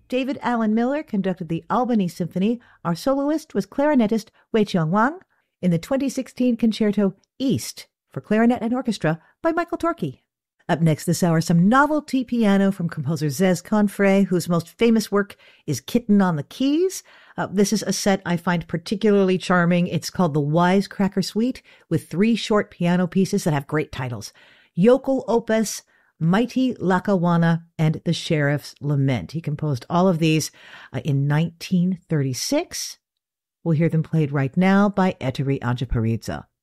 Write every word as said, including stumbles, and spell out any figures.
David Allen Miller conducted the Albany Symphony. Our soloist was clarinetist Wei Qiang Wang in the twenty sixteen concerto East for clarinet and orchestra by Michael Torkey. Up next this hour, some novelty piano from composer Zez Confrey, whose most famous work is Kitten on the Keys. Uh, this is a set I find particularly charming. It's called the Wisecracker Suite, with three short piano pieces that have great titles: Yokel Opus, Mighty Lackawanna, and The Sheriff's Lament. He composed all of these uh, in nineteen thirty-six. We'll hear them played right now by Ettore Ajaparidze.